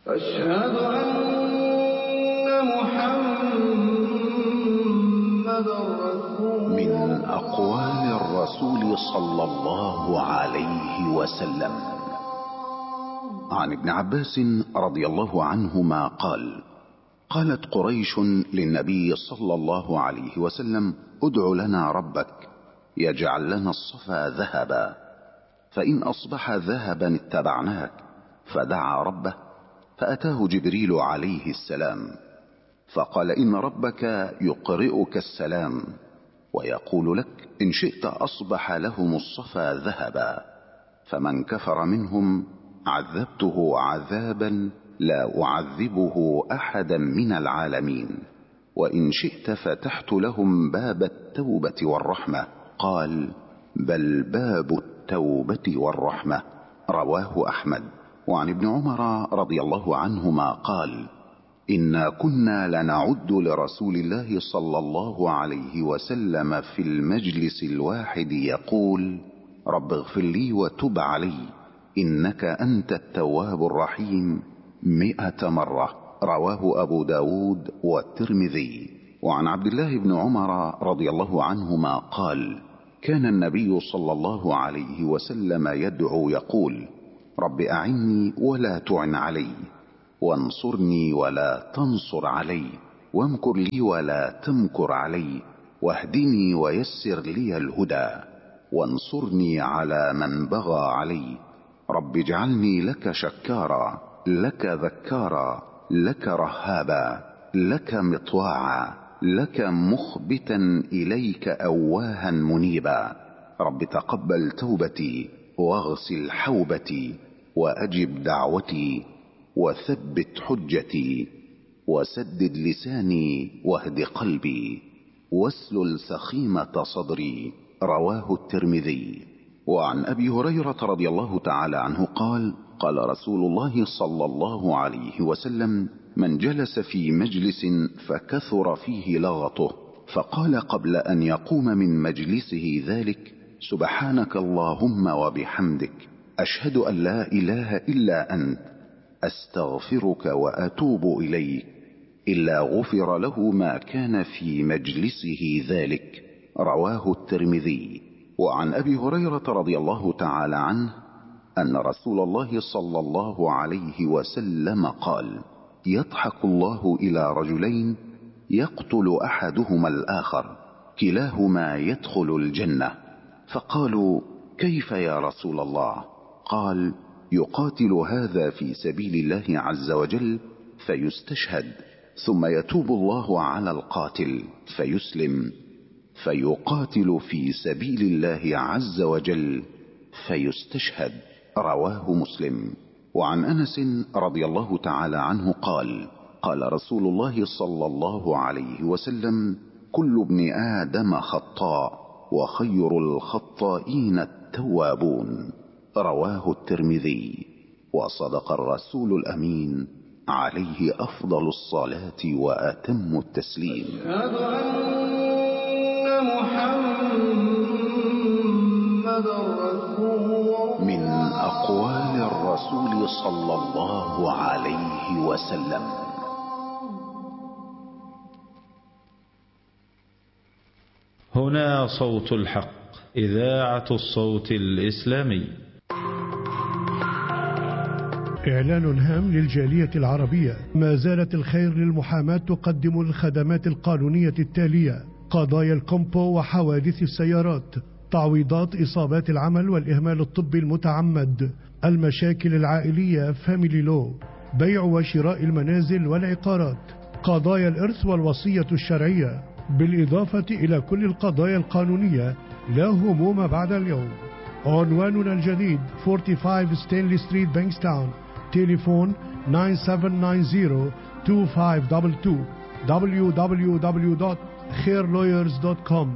أشهد أن محمد رسول الله. من أقوال الرسول صلى الله عليه وسلم عن ابن عباس رضي الله عنهما قال: قالت قريش للنبي صلى الله عليه وسلم: ادع لنا ربك يجعل لنا الصفا ذهبا، فإن أصبح ذهبا اتبعناك. فدعا ربه فأتاه جبريل عليه السلام فقال: إن ربك يقرئك السلام ويقول لك إن شئت أصبح لهم الصفا ذهبا، فمن كفر منهم عذبته عذابا لا أعذبه أحدا من العالمين، وإن شئت فتحت لهم باب التوبة والرحمة. قال: بل باب التوبة والرحمة. رواه أحمد. وعن ابن عمر رضي الله عنهما قال: إنا كنا لنعد لرسول الله صلى الله عليه وسلم في المجلس الواحد يقول: رب اغفر لي وتب علي إنك أنت التواب الرحيم 100 مرة. رواه أبو داود والترمذي. وعن عبد الله بن عمر رضي الله عنهما قال: كان النبي صلى الله عليه وسلم يدعو يقول: رب أعني ولا تعن علي، وانصرني ولا تنصر علي، وامكر لي ولا تمكر علي، واهدني ويسر لي الهدى، وانصرني على من بغى علي. رب اجعلني لك شكارا، لك ذكارا، لك رهابا، لك مطواعا، لك مخبتا إليك أواها منيبا. رب تقبل توبتي واغسل حوبتي وأجب دعوتي وثبت حجتي وسدد لساني واهد قلبي واسلل سخيمة صدري. رواه الترمذي. وعن أبي هريرة رضي الله تعالى عنه قال: قال رسول الله صلى الله عليه وسلم: من جلس في مجلس فكثر فيه لغطه فقال قبل أن يقوم من مجلسه ذلك: سبحانك اللهم وبحمدك أشهد أن لا إله إلا أنت أستغفرك وأتوب إليك، إلا غفر له ما كان في مجلسه ذلك. رواه الترمذي. وعن أبي هريرة رضي الله تعالى عنه أن رسول الله صلى الله عليه وسلم قال: يضحك الله إلى رجلين يقتل أحدهما الآخر كلاهما يدخل الجنة. فقالوا: كيف يا رسول الله؟ قال: يقاتل هذا في سبيل الله عز وجل فيستشهد، ثم يتوب الله على القاتل فيسلم، فيقاتل في سبيل الله عز وجل فيستشهد. رواه مسلم. وعن أنس رضي الله تعالى عنه قال: قال رسول الله صلى الله عليه وسلم: كل ابن آدم خطاء وخير الخطائين التوابون. رواه الترمذي. وصدق الرسول الأمين عليه أفضل الصلاة وأتم التسليم. أشهد أن محمد رسول الله. من أقوال الرسول صلى الله عليه وسلم: هنا صوت الحق، إذاعة الصوت الإسلامي. إعلان هام للجالية العربية: ما زالت الخير للمحاماة تقدم الخدمات القانونية التالية: قضايا الكومبو وحوادث السيارات، تعويضات إصابات العمل والإهمال الطبي المتعمد، المشاكل العائلية فاميلي لو، بيع وشراء المنازل والعقارات، قضايا الإرث والوصية الشرعية، بالإضافة إلى كل القضايا القانونية لا هموم بعد اليوم. عنواننا الجديد 45 ستانلي ستريت بانكستاون. تليفون 9790-2522. www.khairlawyers.com.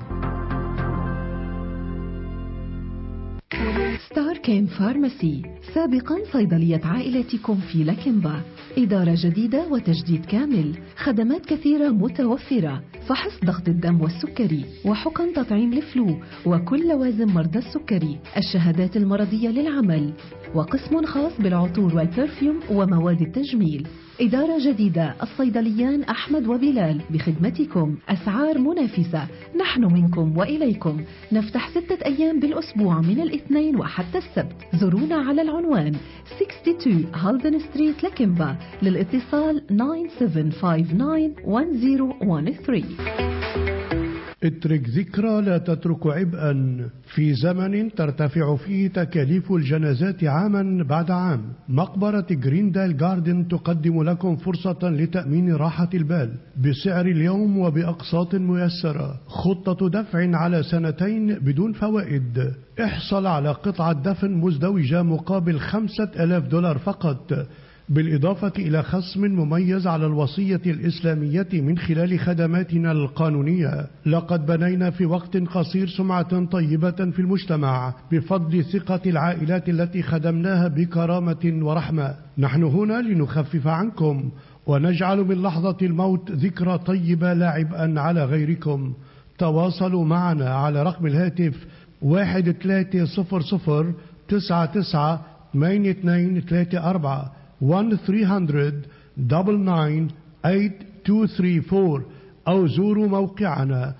ستار كين فارماسي، سابقا صيدلية عائلتكم في لكنبا، إدارة جديدة وتجديد كامل، خدمات كثيرة متوفرة، فحص ضغط الدم والسكري، وحقن تطعيم لفلو، وكل لوازم مرضى السكري، الشهادات المرضية للعمل، وقسم خاص بالعطور والبرفيوم ومواد التجميل. إدارة جديدة، الصيدليان أحمد وبلال بخدمتكم، أسعار منافسة، نحن منكم وإليكم. نفتح 6 أيام بالأسبوع من الاثنين وحتى السبت. زورونا على العنوان 62 هالدن ستريت لكمبا، للاتصال 97591013. اترك ذكرى لا تترك عبئا. في زمن ترتفع فيه تكاليف الجنازات عاما بعد عام، مقبرة جريندال جاردن تقدم لكم فرصة لتأمين راحة البال بسعر اليوم وبأقساط ميسرة. خطة دفع على 2 سنين بدون فوائد. احصل على قطعة دفن مزدوجة مقابل $5,000 فقط، بالإضافة إلى خصم مميز على الوصية الإسلامية من خلال خدماتنا القانونية. لقد بنينا في وقت قصير سمعة طيبة في المجتمع بفضل ثقة العائلات التي خدمناها بكرامة ورحمة. نحن هنا لنخفف عنكم ونجعل من لحظة الموت ذكرى طيبة لا عبئا على غيركم. تواصلوا معنا على رقم الهاتف 1300 99 8234 1-300-99-8234 أو زوروا موقعنا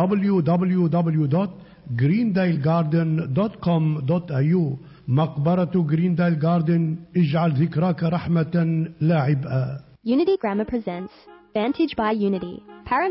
www.greendalegarden.com.au. مقبرة جريندال جاردن، اجعل ذكراك رحمة لا عبئا. Unity Grammar presents Vantage by Unity.